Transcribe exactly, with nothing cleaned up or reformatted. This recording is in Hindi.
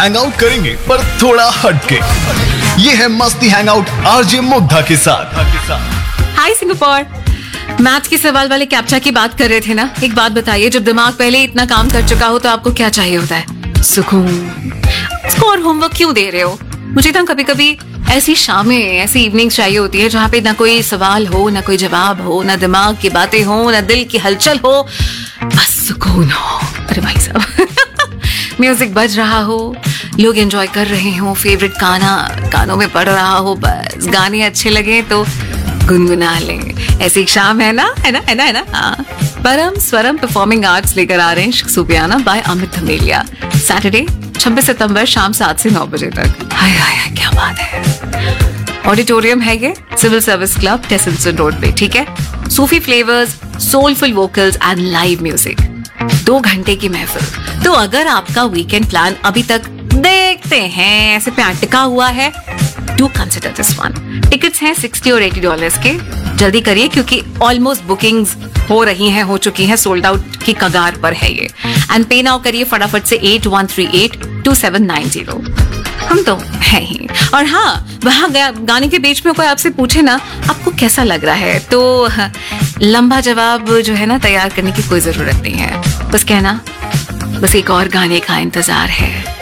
हैंग आउट करेंगे पर थोड़ा हटके। ये है मस्ती हैंग आउट आरजे मुग्धा के साथ। हाय सिंगापुर। मैथ्स के सवाल वाले कैप्चा की बात कर रहे थे ना। एक बात बताइए, जब दिमाग पहले इतना काम कर चुका हो तो आपको क्या चाहिए होता है? सुकून। और होमवर्क क्यों दे रहे हो? मुझे तो कभी कभी ऐसी शामें, ऐसी इवनिंग्स चाहिए होती है जहाँ पे ना कोई सवाल हो, ना कोई जवाब हो, ना दिमाग की बातें हो, ना दिल की हलचल हो, बस सुकून हो। अरे भाई साहब, म्यूजिक बज रहा हो, लोग एंजॉय कर रहे हो, फेवरेट गाना कानों में पड़ रहा हो, बस गाने अच्छे लगे तो गुनगुना लें। ऐसी एक शाम है ना, है ना, है ना, है ना। हाँ, परम स्वरम परफॉर्मिंग आर्ट्स लेकर आ रहे हैं सुपियाना बाय अमित धमेलिया। सैटरडे छब्बीस सितंबर शाम सात से नौ बजे तक। हाय हाय हाय, क्या बात है। ऑडिटोरियम है ये, सिविल सर्विस क्लब, टेसल्सन रोड पे, ठीक है। सूफी flavours, soulful vocals and live music, दो घंटे की महफिल। तो अगर आपका वीकेंड प्लान अभी तक देखते हैं ऐसे पे अटका हुआ है, do consider this one. Tickets हैं सिक्सटी और एटी डॉलर्स के। जल्दी करिए क्योंकि ऑलमोस्ट बुकिंग्स हो रही हैं, हो चुकी हैं, सोल्ड आउट की कगार पर है ये। एंड पे नाउ करिए फटाफट से eight one three eight to seven nine zero. हम तो है ही। और हाँ, वहां गाने के बीच में कोई आपसे पूछे ना आपको कैसा लग रहा है, तो लंबा जवाब जो है ना तैयार करने की कोई जरूरत नहीं है। बस कहना, बस एक और गाने का इंतजार है।